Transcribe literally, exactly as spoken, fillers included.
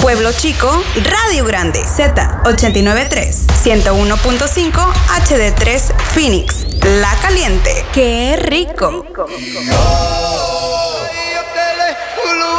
Pueblo Chico, Radio Grande, Z ochenta y nueve punto tres, ciento uno punto cinco, H D tres, Phoenix, La Caliente. ¡Qué rico!